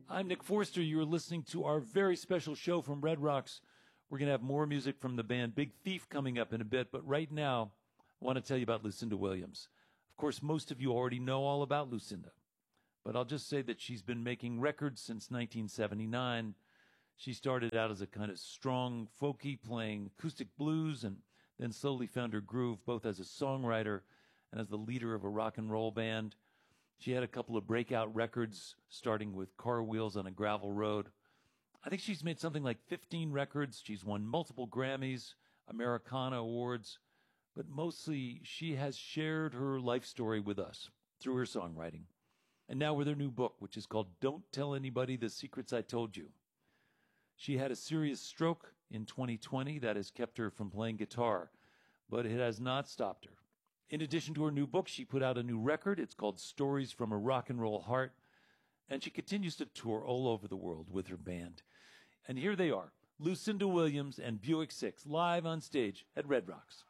I'm Nick Forster. You're listening to our very special show from Red Rocks. We're going to have more music from the band Big Thief coming up in a bit, but right now, I want to tell you about Lucinda Williams. Of course, most of you already know all about Lucinda, but I'll just say that she's been making records since 1979. She started out as a kind of strong folky playing acoustic blues and then slowly found her groove both as a songwriter and as the leader of a rock and roll band. She had a couple of breakout records, starting with Car Wheels on a Gravel Road. I think she's made something like 15 records. She's won multiple Grammys, Americana Awards, but mostly she has shared her life story with us through her songwriting. And now with her new book, which is called Don't Tell Anybody the Secrets I Told You. She had a serious stroke in 2020 that has kept her from playing guitar, but it has not stopped her. In addition to her new book, she put out a new record. It's called Stories from a Rock and Roll Heart. And she continues to tour all over the world with her band. And here they are, Lucinda Williams and Buick 6, live on stage at Red Rocks.